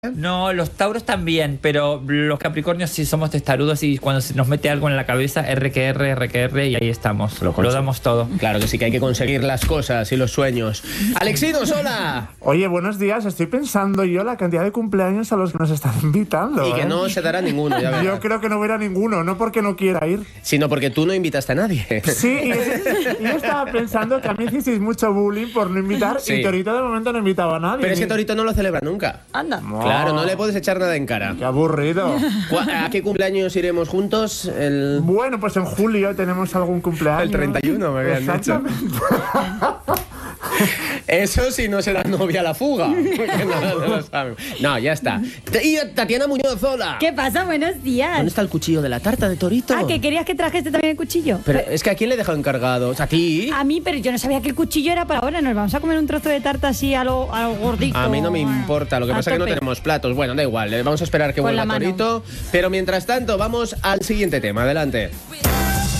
No, los tauros también, pero los capricornios sí somos testarudos y cuando se nos mete algo en la cabeza, RQR, y ahí estamos. Lo damos todo. Claro que sí, que hay que conseguir las cosas y los sueños. Alexinos, hola. Oye, buenos días. Estoy pensando yo la cantidad de cumpleaños a los que nos están invitando. Y que no se dará ninguno, ya verás. Yo creo que no hubiera ninguno, no porque no quiera ir. Sino porque tú no invitaste a nadie. Sí, y yo estaba pensando que a mí hicisteis mucho bullying por no invitar Sí. y Torito de momento no invitaba a nadie. Pero es que Torito no lo celebra nunca. Anda. Claro, no le puedes echar nada en cara. Qué aburrido. ¿A qué cumpleaños iremos juntos? Bueno, pues en julio tenemos algún cumpleaños. El 31 me habían dicho. Exactamente. Eso sí no será novia a la fuga. No lo sabemos. No, ya está. Y Tatiana Muñoz, hola. ¿Qué pasa? Buenos días. ¿Dónde está el cuchillo de la tarta de Torito? Ah, ¿que querías que trajese también el cuchillo? Pero es que ¿a quién le he dejado encargado? ¿A ti? A mí, pero yo no sabía que el cuchillo era para ahora. Nos vamos a comer un trozo de tarta así a lo gordito. A mí no me importa, lo que A pasa es que no tope. tenemos platos. Bueno, da igual, vamos a esperar que Con vuelva la mano. Torito. Pero mientras tanto, vamos al siguiente tema. Adelante.